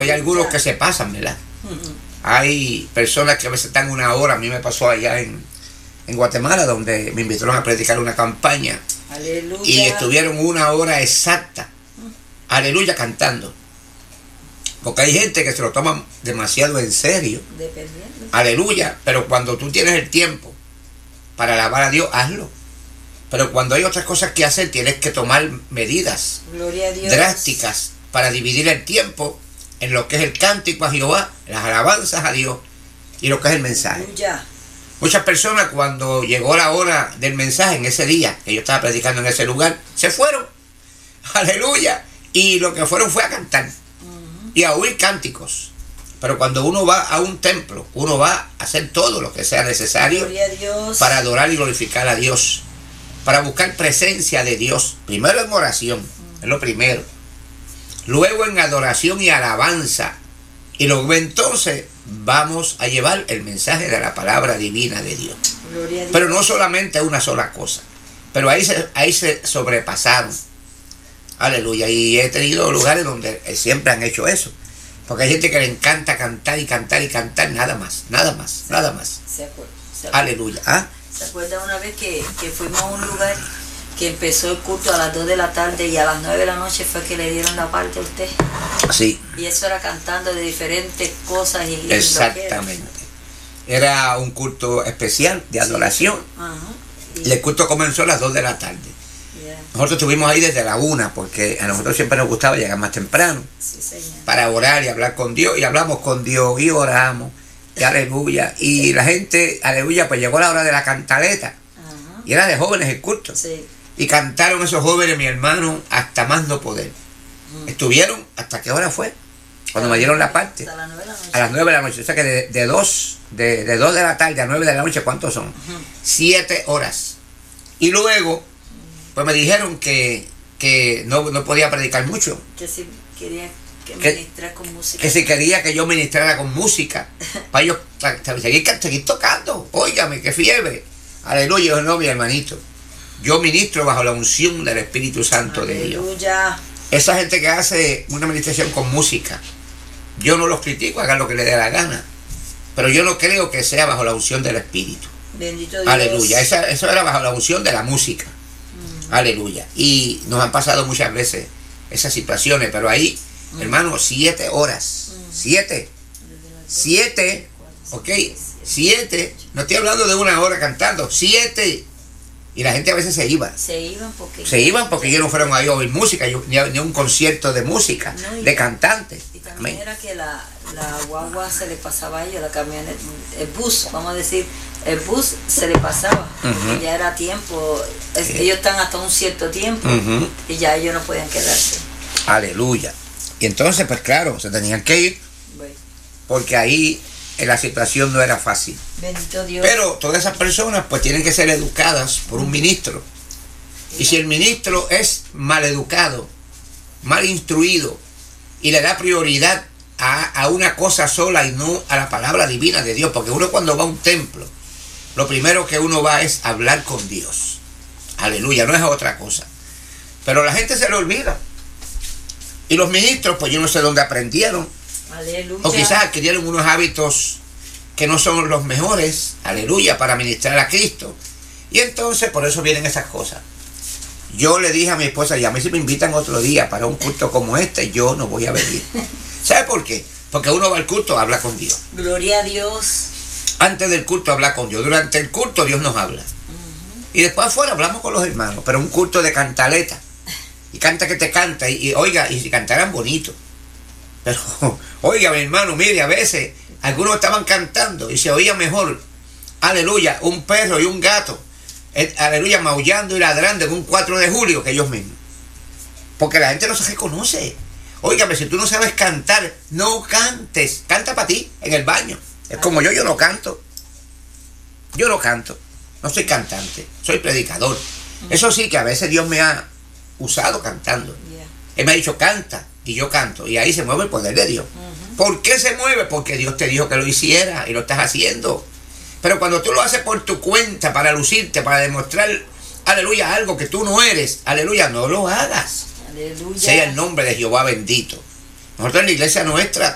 Hay algunos que se pasan, ¿verdad? Hay personas que a veces están una hora. A mí me pasó allá en Guatemala, donde me invitaron a predicar una campaña. Aleluya. Y estuvieron una hora exacta, aleluya, cantando. Porque hay gente que se lo toma demasiado en serio. Dependiendo. Aleluya. Pero cuando tú tienes el tiempo para alabar a Dios, hazlo. Pero cuando hay otras cosas que hacer, tienes que tomar medidas Gloria a Dios. drásticas para dividir el tiempo en lo que es el cántico a Jehová, las alabanzas a Dios y lo que es el mensaje. Aleluya. Muchas personas, cuando llegó la hora del mensaje en ese día que yo estaba predicando en ese lugar, se fueron. Aleluya. Y lo que fueron fue a cantar y a oír cánticos. Pero cuando uno va a un templo, uno va a hacer todo lo que sea necesario Gloria a Dios. para adorar y glorificar a Dios, para buscar presencia de Dios. Primero en oración, es lo primero. Luego en adoración y alabanza. Y luego entonces vamos a llevar el mensaje de la palabra divina de Dios. Gloria a Dios. Pero no solamente una sola cosa. Pero ahí se sobrepasaron. Aleluya. Y he tenido lugares donde siempre han hecho eso. Porque hay gente que le encanta cantar y cantar y cantar, nada más, nada más, nada más. ¿Se acuerda? Aleluya. ¿Ah? ¿Se acuerda una vez que fuimos a un lugar que empezó el culto a las 2 de la tarde y a las 9 de la noche fue que le dieron la parte a usted? Sí. Y eso era cantando de diferentes cosas. Y Exactamente. Era un culto especial de adoración. Ajá. Y el culto comenzó a las 2 de la tarde. Yeah. Nosotros estuvimos ahí desde la 1 porque a nosotros siempre nos gustaba llegar más temprano Sí, señor. para orar y hablar con Dios. Y hablamos con Dios y oramos. Y aleluya. Y la gente, aleluya, pues llegó la hora de la cantaleta. Ajá. Y era de jóvenes el culto. Sí. Y cantaron esos jóvenes, mi hermano, hasta más no poder. Estuvieron, ¿hasta qué hora fue? Cuando me dieron la parte. Hasta las 9 de la noche. A las 9 de la noche. O sea que de 2 de la tarde a 9 de la noche, ¿cuántos son? 7 horas. Y luego, pues me dijeron que no podía predicar mucho. Que si quería que Que- ministrar con música. Que si quería que yo ministrara con música. Para ellos seguir tocando. Óigame, qué fiebre. Aleluya. Yo no, mi hermanito. Yo ministro bajo la unción del Espíritu Santo de Dios. Aleluya. Esa gente que hace una administración con música, yo no los critico, hagan lo que les dé la gana. Pero yo no creo que sea bajo la unción del Espíritu. Bendito Dios. Aleluya. Eso era bajo la unción de la música. Aleluya. Y nos han pasado muchas veces esas situaciones, pero ahí, hermano, 7 horas. 7. 7. ¿Ok? 7. No estoy hablando de una hora cantando. 7. Y la gente a veces se iba. Se iban porque Ellos no fueron ahí a oír música, ni a un concierto de música, No, de cantantes. Y también Amén. era que la guagua se le pasaba a ellos, la camioneta, el bus, vamos a decir, el bus se le pasaba. Ujú. Y ya era tiempo, Sí. ellos están hasta un cierto tiempo Ujú. y ya ellos no podían quedarse. Aleluya. Y entonces, pues claro, se tenían que ir Bueno, porque ahí la situación no era fácil. bendito Dios. Pero todas esas personas pues tienen que ser educadas por un ministro. Y si el ministro es mal educado, mal instruido y le da prioridad a una cosa sola y no a la palabra divina de Dios, porque uno cuando va a un templo, lo primero que uno va es hablar con Dios. Aleluya, no es otra cosa. Pero la gente se le olvida. Y los ministros, pues yo no sé dónde aprendieron, Aleluya. o quizás adquirieron unos hábitos que no son los mejores, aleluya, para ministrar a Cristo. Y entonces por eso vienen esas cosas. Yo le dije a mi esposa, y a mí si me invitan otro día para un culto como este, yo no voy a venir. ¿Sabe por qué? Porque uno va al culto, habla con Dios. Gloria a Dios. Antes del culto habla con Dios. Durante el culto Dios nos habla. Y después afuera hablamos con los hermanos. Pero un culto de cantaleta. Y canta que te canta. Y oiga, y si cantaran bonito. Pero, oiga, mi hermano, mire, a veces algunos estaban cantando y se oía mejor, aleluya, un perro y un gato, aleluya, maullando y ladrando en un 4 de julio que ellos mismos. Porque la gente no se reconoce. Óigame, si tú no sabes cantar, no cantes. Canta para ti, en el baño. Es como yo no canto. Yo no canto. No soy cantante, soy predicador. Eso sí, que a veces Dios me ha usado cantando. Yeah. Él me ha dicho, canta, y yo canto. Y ahí se mueve el poder de Dios. ¿Por qué se mueve? Porque Dios te dijo que lo hiciera y lo estás haciendo. Pero cuando tú lo haces por tu cuenta, para lucirte, para demostrar, aleluya, algo que tú no eres, aleluya, no lo hagas. Aleluya. Sea el nombre de Jehová bendito. Nosotros en la iglesia nuestra